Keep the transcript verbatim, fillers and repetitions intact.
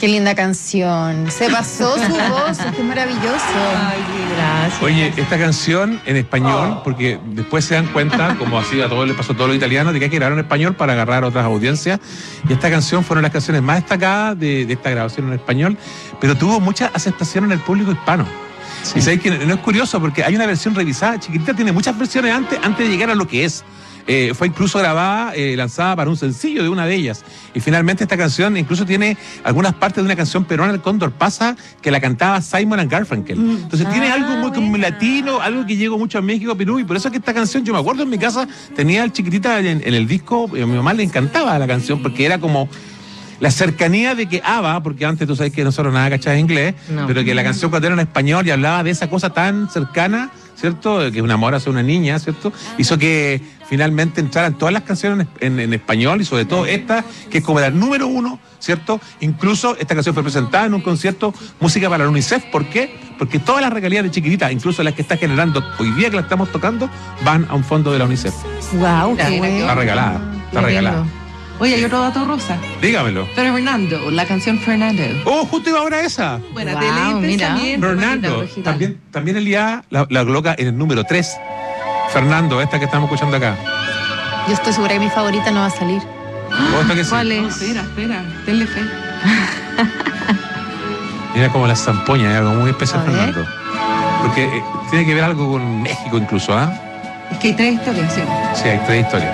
Qué linda canción. Se pasó su voz, qué maravilloso. Ay, gracias. Oye, esta canción en español, porque después se dan cuenta, como así a todos les pasó a todos los italianos, de que hay que grabar en español para agarrar otras audiencias. Y esta canción fueron las canciones más destacadas de, de esta grabación en español, pero tuvo mucha aceptación en el público hispano. Sí. Y sabéis que no es curioso porque hay una versión revisada. Chiquitita tiene muchas versiones antes, antes de llegar a lo que es. Eh, fue incluso grabada, eh, lanzada para un sencillo de una de ellas. Y finalmente esta canción incluso tiene algunas partes de una canción peruana, El Cóndor Pasa, que la cantaba Simon and Garfunkel. Entonces ah, tiene algo muy como latino, algo que llegó mucho a México, Perú, y por eso es que esta canción, yo me acuerdo en mi casa, tenía el Chiquitita en, en el disco, y a mi mamá le encantaba la canción, porque era como la cercanía de que ABBA, porque antes tú sabes que nosotros nada cachaba inglés, no. pero que la canción cuando era en español y hablaba de esa cosa tan cercana, ¿cierto? Que un amor hacia una niña, ¿cierto? Hizo que finalmente entraran todas las canciones en, en, en español y sobre todo esta, que es como la número uno, ¿cierto? Incluso esta canción fue presentada en un concierto Música para la UNICEF. ¿Por qué? Porque todas las regalías de Chiquitita, incluso las que está generando hoy día que la estamos tocando, van a un fondo de la UNICEF. ¡Wow! Qué bueno. Está regalada, está regalada. Oye, hay otro dato rosa. Dígamelo. Fernando, la canción Fernando. Oh, justo iba ahora esa. Buena, wow, te leí pensamiento. Fernando. También, también el I A la, la coloca en el número tres. Fernando, esta que estamos escuchando acá. Yo estoy segura que mi favorita no va a salir. ¿Vos que sí? ¿Cuál es? No, espera, espera. Tenle fe. Mira como la zampoña, es algo muy especial, Fernando. Porque eh, tiene que ver algo con México incluso, ¿ah? ¿eh? Es que hay tres historias, ¿sí? Sí, hay tres historias.